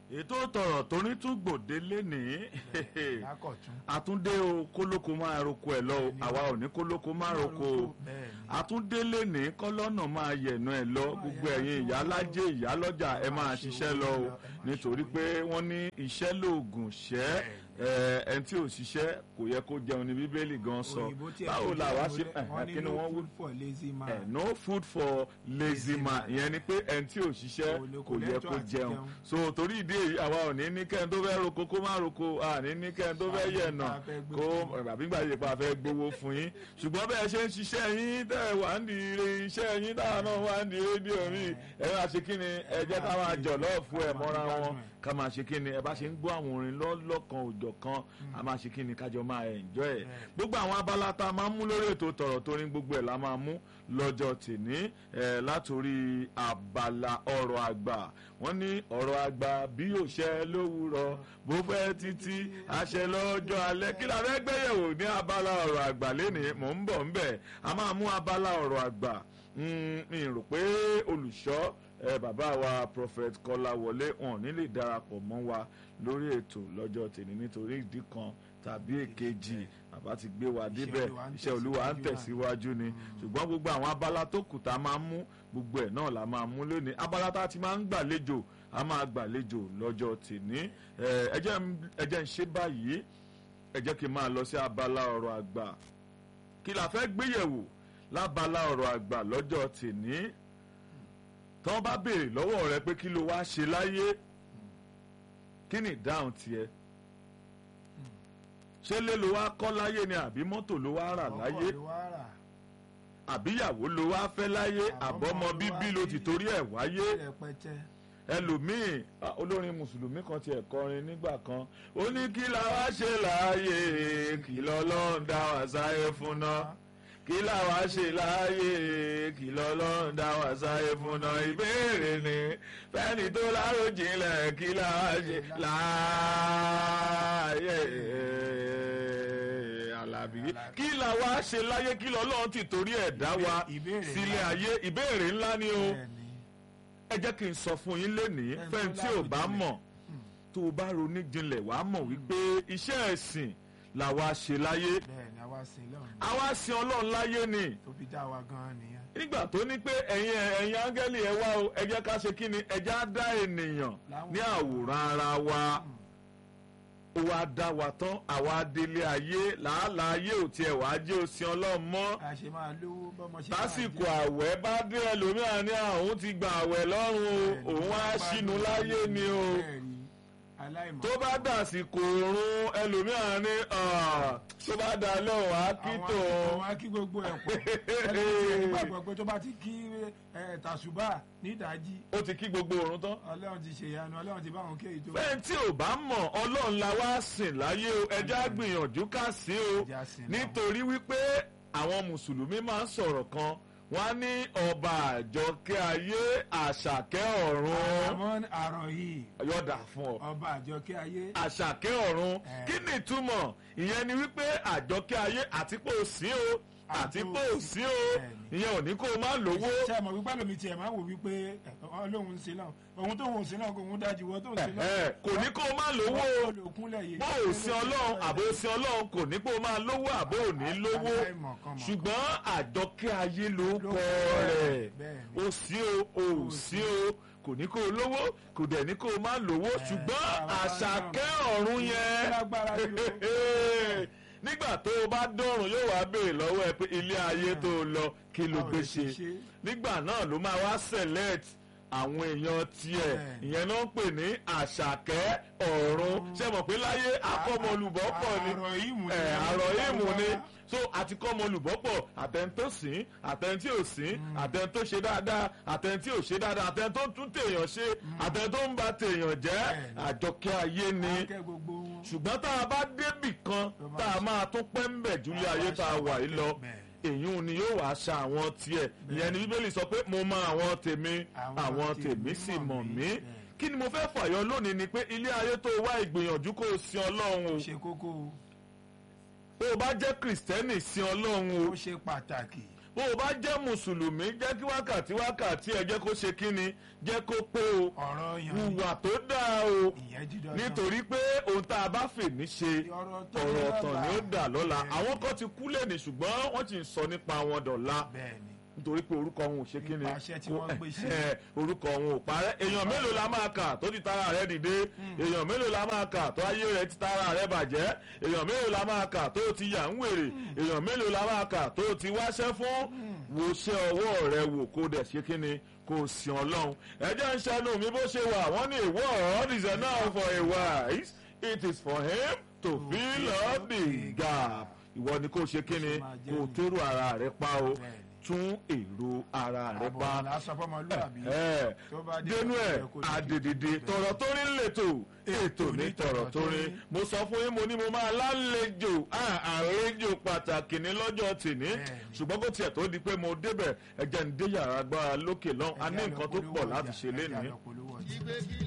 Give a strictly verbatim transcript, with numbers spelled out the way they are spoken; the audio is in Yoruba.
ètò tọ̀rọ̀ torí tún gbòde lénìí lákọ̀tún. àtúndé o kólókó máa roko ẹ̀ lọ o àwa ò ní kólókó máa roko o àtúndé lénìí kọ́lọ́nà máa yẹ̀nu ẹ̀ lọ gbogbo ẹ̀yin ìyálájé ìyálọ́jà ẹ máa ṣiṣẹ́ lọ o nítorí pé wọ́n ní iṣẹ́ lóògùn ṣẹ́ ẹni tí ò ṣiṣẹ́ kò yẹ kó jẹun ní bíbélì gan sọ báwo la wá ṣe kí ni wọ́n wú no food for lazy man ìyẹn ni pé ẹni tí ò ṣiṣẹ́ kò yẹ kó jẹun so torí ìdí èyí àwa ò ní ní kẹ́hìn tó fẹ́ roko kó má roko àní ní kẹ́hìn tó fẹ́ yẹ̀nà kó àbígbà yìí pa fẹ́ gbowó fún yín ṣùgbọ́n bẹ́ẹ̀ ṣe ń ṣiṣẹ́ yín tẹ́ ẹ wà ń di iṣẹ́ yín táwọn náà wà ń di rédíò mi ẹ máa ṣe kí ni ẹ jẹ́ ká máa jọ̀ lọ́ọ̀fù ẹ̀ mọ́ra wọn ká máa ṣe kí ni ẹ bá ṣe ń gbọ́ àwọn orin lọ́lọ́kan òjọ̀ kan a máa ṣe kí ni kájọ máa enjoy ẹ̀ gbogbo àwọn abala tá a máa ń mú lórí ètò tọ̀rọ̀ tó ní gbogbo ẹ̀ la máa mú lọ́jọ́ tìní ẹ̀ látòrí abala ọ̀rọ̀ àgbà wọ́n ní ọ̀rọ̀ àgbà bí yóò ṣẹ lówùrọ̀ bó fẹ́ títí àṣẹ lọ́jọ́ alẹ́ kí la fẹ́ gbéyẹ̀wò ní abala ọ̀rọ̀ àgbà lénìí mò ń bọ̀ ń bẹ̀ a máa mú abala ọ̀rọ̀ àgbà mi rò pé olùṣọ́ ẹ bàbá wa prophet Kọ́láwọlé wọn ní lè darapọ̀ mọ́ wa lórí ètò lọ́jọ́ tèmi nítorí ìdí kan tàbí èkejì bàbá ti gbé wa débẹ̀ iṣẹ́ olúwa ń tẹ̀síwájú ni ṣùgbọ́n gbogbo àwọn abala tó kù tá a máa mú gbogbo ẹ̀ náà la máa mú lónìí abala tá a ti máa ń gbàlejò a máa gbàlejò lọ́jọ́ tèmi ẹ jẹ́ ń ṣe báyìí ẹ jẹ́ kí n máa lọ sí abala ọ̀rọ̀ àgbà kí la fẹ́ gbéyẹ̀wò lábala ọ̀rọ̀ àgbà lọ́jọ́ tèmi tí wọ́n bá béèrè lọ́wọ́ rẹ pé kí ló wá ṣe láyé kí ni ìdáhùn tiẹ̀ ṣé lé ló wá kọ́ láyé ni àbí mọ́tò ló wá rà láyé àbíyàwó ló wá fẹ́ láyé àbọ́mọ bíbí ló ti torí ẹ̀ wáyé ẹlòmíì olórin mùsùlùmí kan tiẹ̀ kọrin nígbà kan ó ní kí la wá ṣe láàyè kí lọ́lọ́run dá wa sáyé fún náà kí làwa ṣe láàyè kí lọ́lọ́run dá wa sáyé fún náà ìbéèrè ni fẹ́ni tó láròjinlẹ̀ kí làwa ṣe láàyè Àlàbí kí làwa ṣe láyé kí lọ́lọ́run ti torí ẹ̀ dá wa sílé ayé ìbéèrè ńlá ni o ẹ jẹ́ kí n sọ fún yín lénìí fẹ́ni tí ò bá mọ̀ tó o bá ronú jinlẹ̀ wàá mọ̀ wípé iṣẹ́ ẹ̀sìn làwa ṣe láyé àwa sin ọlọ́run láyé ni nígbà tó ní pé ẹ̀yin ẹ̀yin áńgẹ́lì ẹ wá o ẹ jẹ́ ká ṣe kí ni ẹ jẹ́ á dá ènìyàn ní àwòrán ara wa ó wá dá wa tán àwa délé ayé làálàá ayé ò tiẹ̀ wá jẹ́ òsìn ọlọ́run mọ́ lásìkò àwẹ̀ bá dé ẹlòmíràn ní àwọn ti gba àwẹ̀ lọ́rùn o òun á ṣínú láyé ni o tó bá dà sí kòòrùn ẹlòmíràn ní tó bá dà lọ́wọ́ á kí tó. àwọn á kí gbogbo ẹ̀ pọ̀ ẹlòmíràn gbàgbọ́ pé tó bá ti kí tàṣùbà nídàájí. ó ti kí gbogbo òrùn tán. ọlọ́run ti ṣèyanu ọlọ́run ti bá wọn kéyìí tó. bẹ́ẹ̀ tí ò bá mọ̀ ọlọ́run la wá sìn láyé o ẹjẹ́ á gbìyànjú ká sí o nítorí wípé àwọn mùsùlùmí máa ń sọ̀rọ̀ kan wọ́n á ní ọba àjọkẹ́ ayé àṣàkẹ́ ọ̀run. àmọ́ àrọ̀ yìí. yọ̀dà fún ọ. ọba àjọkẹ́ ayé. àṣàkẹ́ ọ̀run kí ni ìtumọ̀ ìyẹn ni wípé àjọkẹ́ ayé àti pé ò sí o àti pé ò sí o ìyẹn ò ní kó o máa lówó. ṣé ẹ mọ̀ wípé lómi tiẹ̀ máa wò wípé ọlọ́run ń ṣe náà òun tó ń ṣe náà kò ń dájú wọ́n tó ń ṣe náà. kò ní kó o máa lówó o bó o sin ọlọ́run àbò sin ọlọ́run kò ní kó o máa lówó àbò ò ní lówó ṣùgbọ́n àjọkẹ́ ayé ló kọ rẹ̀ o sí o o sí o kò ní kó o lówó kò dẹ̀ ní kó o máa lówó ṣùgbọ́n àṣàkẹ́ ọ̀run yẹn nígbà tó o bá dọ̀rùn yóò wá béèrè lọ́wọ́ ẹ pé ilé ayé tó o lọ kí ló gbé ṣe nígbà náà ló máa wá select àwọn èèyàn tiẹ̀ ìyẹn náà ń pè ní àṣàkẹ́ ọ̀run ṣe mọ̀ pé láyé akọ́mọlùbọ́ pọ̀ ni àrọ̀ ìmù ni so àti kọ́mọlùbọ́ pọ̀ àtẹ̀ntó sìn àtẹ̀ntí ò sìn àtẹ̀ntó ṣe dáadáa àtẹ̀ntí ò ṣe dáadáa àtẹ̀ntó tún tèèyàn ṣe àtẹ̀ntó ń ba tèèyàn jẹ́ àjọkẹ́ ayé ni ṣùgbọ́n tá a bá débì kan tá a máa tún pẹ́ ń bẹ̀ jùlẹ̀ ayé tá a wà yìí lọ èyí ni yóò wá ṣa àwọn tiẹ̀ ìyẹn ni bíbélì sọ pé mo mọ àwọn tèmi àwọn tèmi sì mọ̀ mí kí ni mo fẹ́ fàyọ lónìí ni pé ilé ayé tó wá ìgbìyànjú kó o sin ọlọ́run o ṣe kókó o bó o bá jẹ́ kìrìsìtẹ́nì sin ọlọ́run o ó ṣe pàtàkì bó o bá jẹ́ mùsùlùmí jẹ́ kí wákàtí wákàtí ẹ jẹ́ kó ṣe kíni jẹ́ kó pé o hùwà tó dáa o nítorí pé ohun tá a bá fè ní ṣe ọ̀rọ̀ ọ̀tàn ni ó dà lọ́la àwọn kan ti kú lẹ́ni ṣùgbọ́n wọ́n ti ń sọ nípa wọn dọ̀la nítorí pé orúkọ wọn ò ṣe kí ni orúkọ wọn ò parẹ́ èèyàn mélòó la máa kà tó ti tara rẹ̀ dìde èèyàn mélòó la máa kà tó ayé rẹ̀ ti tara rẹ̀ bàjẹ́ èèyàn mélòó la máa kà tó ti yà ń wèrè èèyàn mélòó la máa kà tó ti wáṣẹ́ fún wo ṣe ọwọ́ rẹ̀ wò kó dẹ̀ ṣe kí ni kò sí ọlọ́run ẹjẹ́ ń ṣẹnu mi bó ṣe wà wọ́n ní a word is enough for a wise it is for him to fill up the gap ìwọ ni kò ṣe kí ni kò tóró ara rẹ̀ pa o tún èrò ara rẹ bá dénú ẹ àdèdèdè tọ̀rọ̀ tó rí lẹ́tọ̀ ètò ní tọ̀rọ̀ tó rí mo sọ fún yín mo ní mo máa lálejò àlejò pàtàkì ní lọ́jọ́ tìní ṣùgbọ́n kó tiẹ̀ tó di pé mo débẹ̀ ẹ̀jẹ̀ ń dé yàrá agbára lókè lọ́hùn a ní nǹkan tó pọ̀ láti ṣe lénìí.